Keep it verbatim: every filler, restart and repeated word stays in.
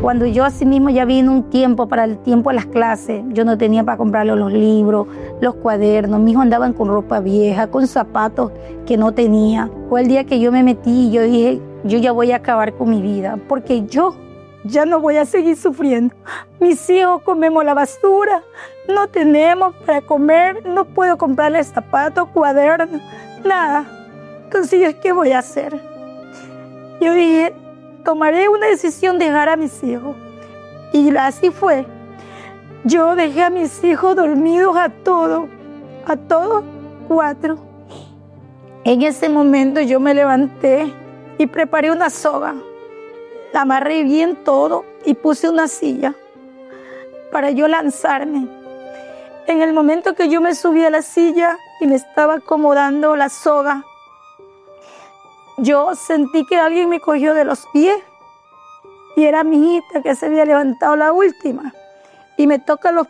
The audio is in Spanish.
Cuando yo así mismo ya vine un tiempo, para el tiempo de las clases, yo no tenía para comprarle los libros, los cuadernos, mis hijos andaban con ropa vieja, con zapatos que no tenía. Fue el día que yo me metí y yo dije, yo ya voy a acabar con mi vida, porque yo ya no voy a seguir sufriendo. Mis hijos comemos la basura, no tenemos para comer, no puedo comprarles zapatos, cuadernos, nada. Entonces, ¿qué voy a hacer? Yo dije, tomaré una decisión de dejar a mis hijos. Y así fue. Yo dejé a mis hijos dormidos a todos, a todos cuatro. En ese momento yo me levanté y preparé una soga. La amarré bien todo y puse una silla para yo lanzarme. En el momento que yo me subí a la silla y me estaba acomodando la soga, yo sentí que alguien me cogió de los pies y era mi hijita que se había levantado la última y me toca los